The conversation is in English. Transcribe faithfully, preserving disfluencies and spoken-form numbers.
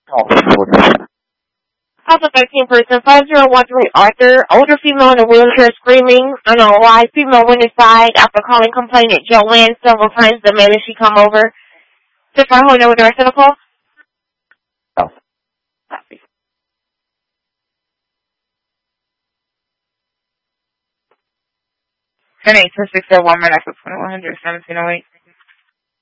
Oh, okay. Also thirteen person, five zero one three Arthur, older female in a wheelchair screaming on a wide female went inside after calling complainant Joanne several times demanded she come over. Just for her know with the rest of the call? Oh. Copy. ten eight two six zero one, my next twenty-one hundred, seventeen oh eight.